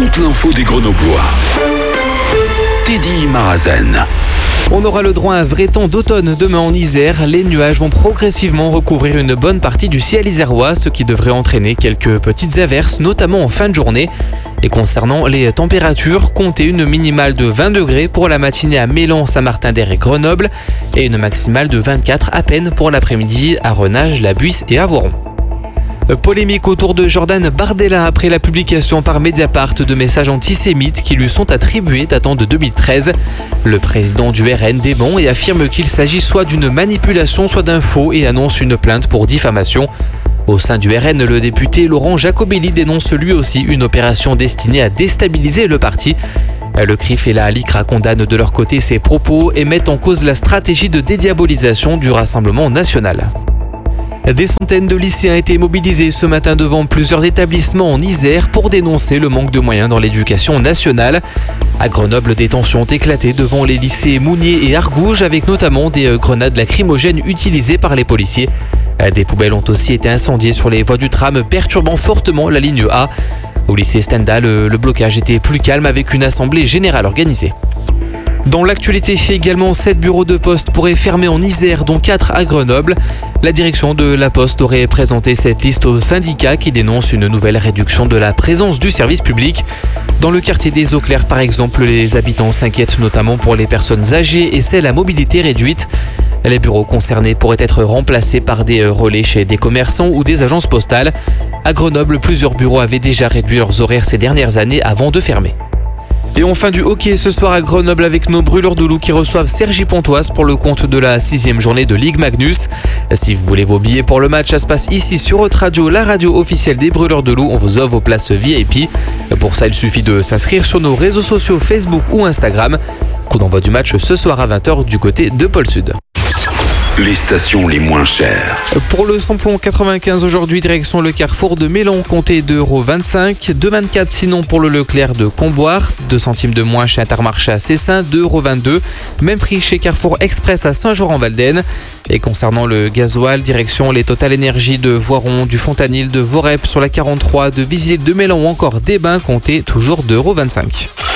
toute l'info des Grenoblois. Teddy Marazen. On aura le droit à un vrai temps d'automne demain en Isère. Les nuages vont progressivement recouvrir une bonne partie du ciel isérois, ce qui devrait entraîner quelques petites averses, notamment en fin de journée. Et concernant les températures, comptez une minimale de 20 degrés pour la matinée à Mélan, Saint-Martin-d'Air et Grenoble, et une maximale de 24 à peine pour l'après-midi à Renage, La Buisse et à Voiron. Polémique autour de Jordan Bardella après la publication par Mediapart de messages antisémites qui lui sont attribués datant de 2013. Le président du RN dément et affirme qu'il s'agit soit d'une manipulation, soit d'un faux et annonce une plainte pour diffamation. Au sein du RN, le député Laurent Jacobelli dénonce lui aussi une opération destinée à déstabiliser le parti. Le CRIF et la LICRA condamnent de leur côté ces propos et mettent en cause la stratégie de dédiabolisation du Rassemblement national. Des centaines de lycéens étaient mobilisés ce matin devant plusieurs établissements en Isère pour dénoncer le manque de moyens dans l'éducation nationale. À Grenoble, des tensions ont éclaté devant les lycées Mounier et Argouges avec notamment des grenades lacrymogènes utilisées par les policiers. Des poubelles ont aussi été incendiées sur les voies du tram, perturbant fortement la ligne A. Au lycée Stendhal, le blocage était plus calme avec une assemblée générale organisée. Dans l'actualité, également 7 bureaux de poste pourraient fermer en Isère, dont 4 à Grenoble. La direction de la Poste aurait présenté cette liste aux syndicats qui dénoncent une nouvelle réduction de la présence du service public. Dans le quartier des Eaux Claires, par exemple, les habitants s'inquiètent notamment pour les personnes âgées et celles à mobilité réduite. Les bureaux concernés pourraient être remplacés par des relais chez des commerçants ou des agences postales. À Grenoble, plusieurs bureaux avaient déjà réduit leurs horaires ces dernières années avant de fermer. Et on fin du hockey ce soir à Grenoble avec nos brûleurs de loups qui reçoivent Cergy-Pontoise pour le compte de la 6e journée de Ligue Magnus. Si vous voulez vos billets pour le match, ça se passe ici sur Haute Radio, la radio officielle des brûleurs de loups. On vous offre vos places VIP. Pour ça, il suffit de s'inscrire sur nos réseaux sociaux Facebook ou Instagram. Coup d'envoi du match ce soir à 20h du côté de Pôle Sud. Les stations les moins chères. Pour le samplon 95 aujourd'hui, direction le carrefour de Mélan, comptez 2,25 €, 2,24 € sinon pour le Leclerc de Comboire, 2 centimes de moins chez Intermarché à Cessin, 2,22 €, même prix chez Carrefour Express à Saint-Joran-Valdaine. Et concernant le gasoil, direction les Total Énergie de Voiron, du Fontanil, de Vorep sur la 43, de Vizille, de Mélan ou encore des Bains, comptez toujours 2,25 €.